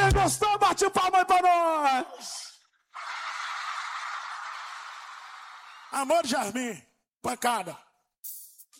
Quem gostou, bate palma aí pra nós. Amor de Armin, pancada.